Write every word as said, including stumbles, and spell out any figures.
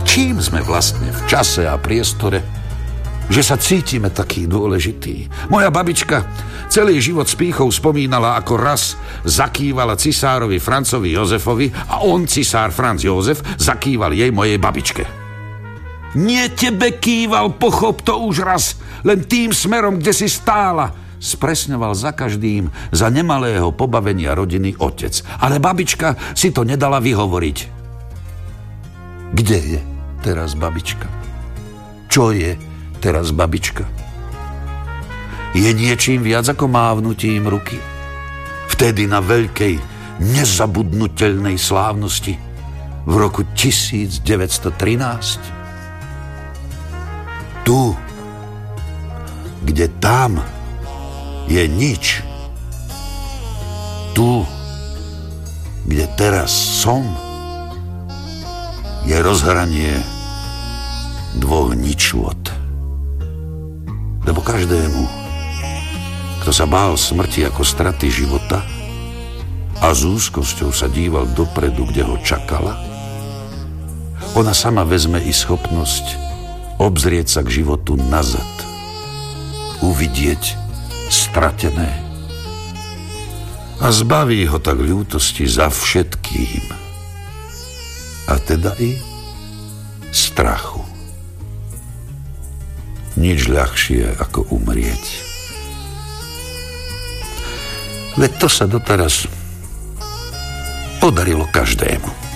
Čím sme vlastne v čase a priestore, že sa cítime taký dôležitý? Moja babička celý život s pýchou spomínala, ako raz zakývala cisárovi Francovi Jozefovi a on, cisár Franz Jozef, zakýval jej, mojej babičke. Nie tebe kýval, pochop to už raz, len tým smerom, kde si stála, spresňoval za každým za nemalého pobavenia rodiny otec. Ale babička si to nedala vyhovoriť. Kde je teraz babička? Čo je teraz babička? Je niečím viac ako mávnutím ruky? Vtedy na veľkej, nezabudnutelnej slávnosti v roku tisícdeväťstotrinásť? Tu, kde tam je nič. Tu, kde teraz som, je rozhranie dvoch ničôt. Lebo každému, kto sa bál smrti ako straty života a s úzkosťou sa díval dopredu, kde ho čakala, ona sama vezme i schopnosť obzrieť sa k životu nazad, uvidieť stratené a zbaví ho tak ľútosti za všetkým, a teda i strachu. Nič ľahšie ako umrieť. Veď to sa doteraz podarilo každému.